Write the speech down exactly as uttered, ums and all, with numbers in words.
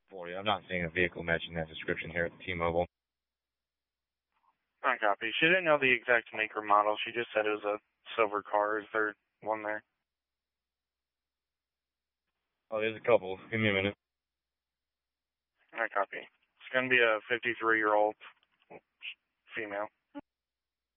forty. I'm not seeing a vehicle matching that description here at the T-Mobile. I copy. She didn't know the exact make or model. She just said it was a silver car. Is there one there? Oh, there's a couple. Give me a minute. I copy. It's going to be a fifty-three-year-old female.